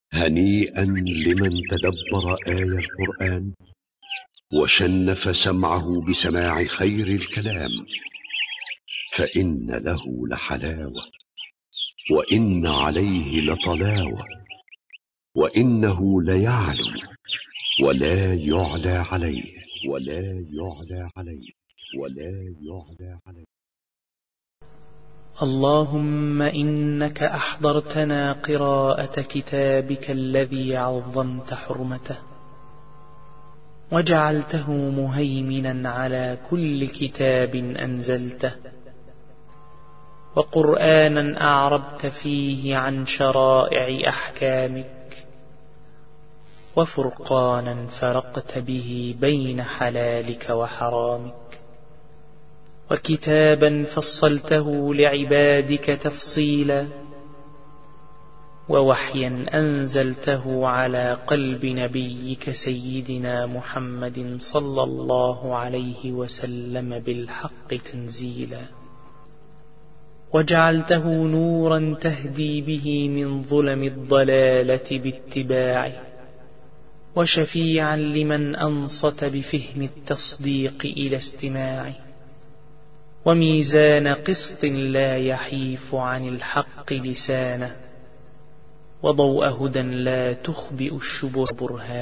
هنيئا لمن تدبر آي القرآن وشنف سمعه بسماع خير الكلام، فإن له لحلاوة وإن عليه لطلاوة، وإنه ليعلو ولا يعلى عليه اللهم إنك أحضرتنا قراءة كتابك الذي عظمت حرمته، وجعلته مهيمنا على كل كتاب أنزلته، وقرآنا أعربت فيه عن شرائع أحكامك، وفرقانا فرقت به بين حلالك وحرامك، وكتابا فصلته لعبادك تفصيلا، ووحيا أنزلته على قلب نبيك سيدنا محمد صلى الله عليه وسلم بالحق تنزيلا، وجعلته نورا تهدي به من ظلم الضلالة باتباعه، وشفيعا لمن أنصت بفهم التصديق إلى استماعه، وميزان قسط لا يحيف عن الحق لسانه، وضوء هدى لا تخبئ الشبه برهانه.